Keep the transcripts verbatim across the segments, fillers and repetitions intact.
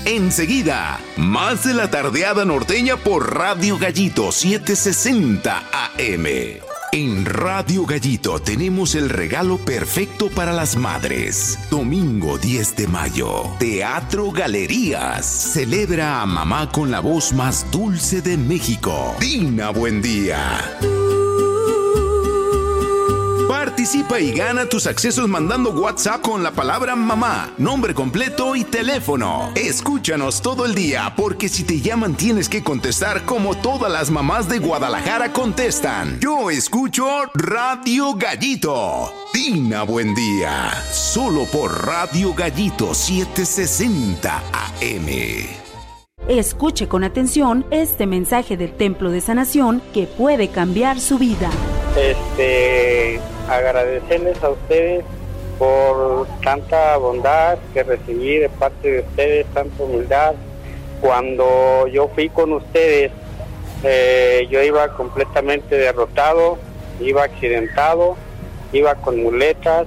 Enseguida, más de la tardeada norteña por Radio Gallito setecientos sesenta A M. En Radio Gallito tenemos el regalo perfecto para las madres. Domingo diez de mayo, Teatro Galerías. Celebra a mamá con la voz más dulce de México, Dina Buendía. Participa y gana tus accesos mandando WhatsApp con la palabra mamá, nombre completo y teléfono. Escúchanos todo el día, porque si te llaman tienes que contestar como todas las mamás de Guadalajara contestan. Yo escucho Radio Gallito. Dina Buendía. Solo por Radio Gallito setecientos sesenta A M. Escuche con atención este mensaje del Templo de Sanación que puede cambiar su vida. Este, agradecerles a ustedes por tanta bondad que recibí de parte de ustedes, tanta humildad. Cuando yo fui con ustedes, eh, yo iba completamente derrotado, iba accidentado, iba con muletas,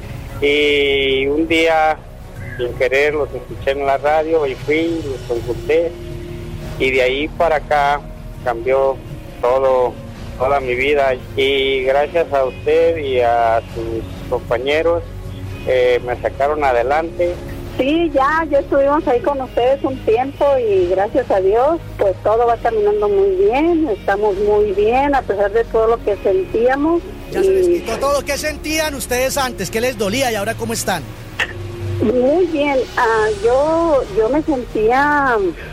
y un día, sin querer, los escuché en la radio y fui, los consulté, y de ahí para acá cambió todo, toda mi vida, y gracias a usted y a sus compañeros eh, me sacaron adelante. Sí, ya, ya estuvimos ahí con ustedes un tiempo y gracias a Dios, pues todo va caminando muy bien, estamos muy bien a pesar de todo lo que sentíamos. Ya y... se les quitó todo. ¿Qué sentían ustedes antes? ¿Qué les dolía y ahora cómo están? Muy bien, uh, yo, yo me sentía...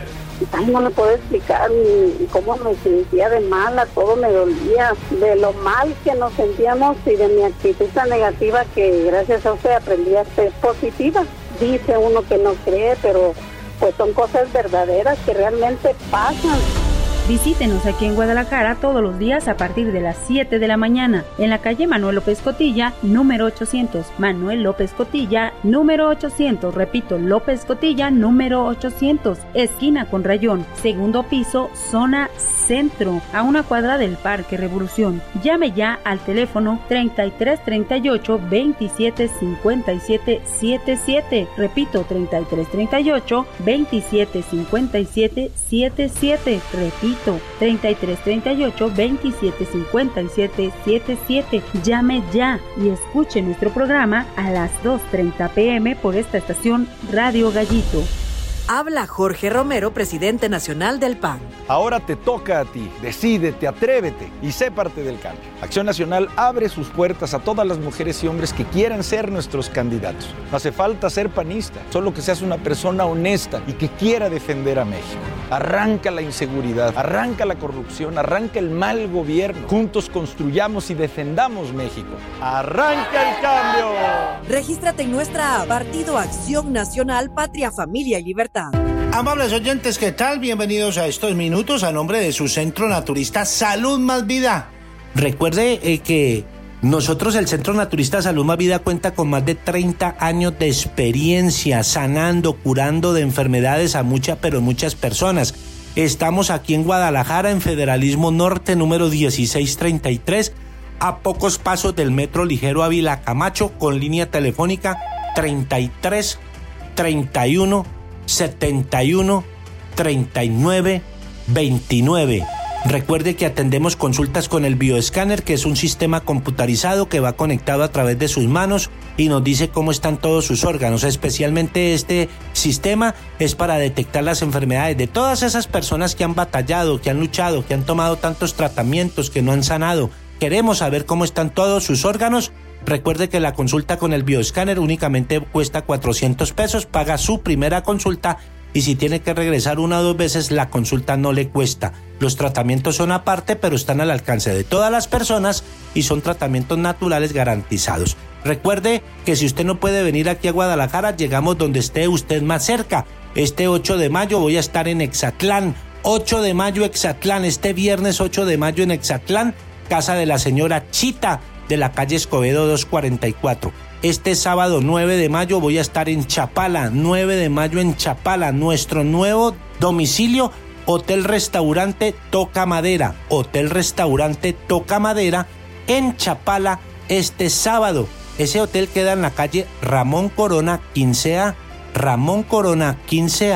Ay, no me puedo explicar cómo me sentía de mala, todo me dolía, de lo mal que nos sentíamos y de mi actitud tan negativa que gracias a usted aprendí a ser positiva. Dice uno que no cree, pero pues son cosas verdaderas que realmente pasan. Visítenos aquí en Guadalajara todos los días a partir de las siete de la mañana, en la calle Manuel López Cotilla, número ochocientos. Manuel López Cotilla, número ochocientos. Repito, López Cotilla, número ochocientos. Esquina con Rayón, segundo piso, zona centro, a una cuadra del Parque Revolución. Llame ya al teléfono treinta y tres treinta y ocho veintisiete cincuenta y siete setenta y siete. Repito, treinta y tres treinta y ocho veintisiete cincuenta y siete setenta y siete. Repito, treinta y tres treinta y ocho veintisiete cincuenta y siete setenta y siete. Llame ya y escuche nuestro programa a las dos treinta pm por esta estación Radio Gallito. Habla Jorge Romero, presidente nacional del P A N. Ahora te toca a ti. Decídete, atrévete y sé parte del cambio. Acción Nacional abre sus puertas a todas las mujeres y hombres que quieran ser nuestros candidatos. No hace falta ser panista, solo que seas una persona honesta y que quiera defender a México. Arranca la inseguridad, arranca la corrupción, arranca el mal gobierno. Juntos construyamos y defendamos México. ¡Arranca el cambio! Regístrate en nuestra app Partido Acción Nacional, Patria, Familia y Libertad. Amables oyentes, ¿qué tal? Bienvenidos a estos minutos a nombre de su centro naturista Salud Más Vida. Recuerde eh, que nosotros, el Centro Naturista Salud Más Vida, cuenta con más de treinta años de experiencia sanando, curando de enfermedades a muchas, pero muchas personas. Estamos aquí en Guadalajara, en Federalismo Norte, número dieciséis treinta y tres, a pocos pasos del Metro Ligero Ávila Camacho, con línea telefónica treinta y tres treinta y uno setenta y uno treinta y nueve veintinueve. Recuerde que atendemos consultas con el bioescáner, que es un sistema computarizado que va conectado a través de sus manos y nos dice cómo están todos sus órganos. Especialmente este sistema es para detectar las enfermedades de todas esas personas que han batallado, que han luchado, que han tomado tantos tratamientos, que no han sanado. Queremos saber cómo están todos sus órganos. Recuerde que la consulta con el bioescáner únicamente cuesta cuatrocientos pesos, paga su primera consulta y si tiene que regresar una o dos veces, la consulta no le cuesta. Los tratamientos son aparte, pero están al alcance de todas las personas y son tratamientos naturales garantizados. Recuerde que si usted no puede venir aquí a Guadalajara, llegamos donde esté usted más cerca. Este ocho de mayo voy a estar en Exatlán, ocho de mayo Exatlán, este viernes ocho de mayo en Exatlán, casa de la señora Chita, de la calle Escobedo doscientos cuarenta y cuatro. Este sábado nueve de mayo voy a estar en Chapala, nueve de mayo en Chapala, nuestro nuevo domicilio, Hotel Restaurante Toca Madera, Hotel Restaurante Toca Madera en Chapala este sábado. Ese hotel queda en la calle Ramón Corona quince A, Ramón Corona quince A,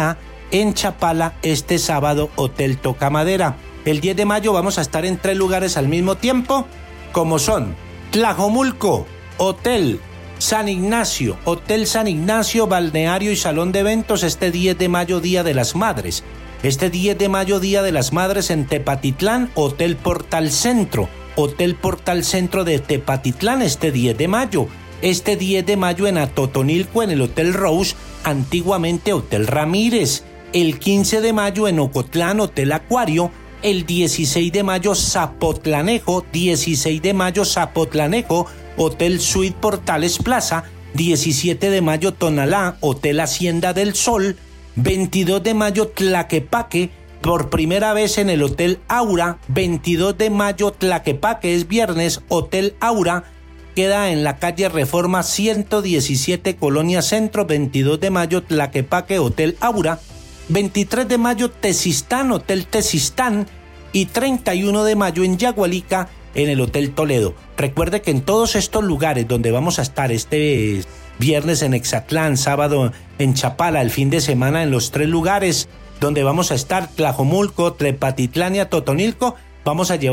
en Chapala este sábado, Hotel Tocamadera. El diez de mayo vamos a estar en tres lugares al mismo tiempo, como son Tlajomulco, Hotel San Ignacio, Hotel San Ignacio, Balneario y Salón de Eventos, este diez de mayo, Día de las Madres. Este diez de mayo, Día de las Madres en Tepatitlán, Hotel Portal Centro, Hotel Portal Centro de Tepatitlán, este diez de mayo. Este diez de mayo en Atotonilco, en el Hotel Rose, antiguamente Hotel Ramírez. El quince de mayo en Ocotlán, Hotel Acuario. El dieciséis de mayo, Zapotlanejo, dieciséis de mayo, Zapotlanejo, Hotel Suite Portales Plaza. diecisiete de mayo, Tonalá, Hotel Hacienda del Sol. veintidós de mayo, Tlaquepaque, por primera vez en el Hotel Aura. veintidós de mayo, Tlaquepaque, es viernes, Hotel Aura. Queda en la calle Reforma ciento diecisiete, Colonia Centro. veintidós de mayo, Tlaquepaque, Hotel Aura. veintitrés de mayo, Tezistán, Hotel Tezistán. Y treinta y uno de mayo en Yagualica, en el Hotel Toledo. Recuerde que en todos estos lugares donde vamos a estar este viernes en Exatlán, sábado en Chapala, el fin de semana en los tres lugares donde vamos a estar, Tlajomulco, Tepatitlán y Atotonilco, vamos a llevar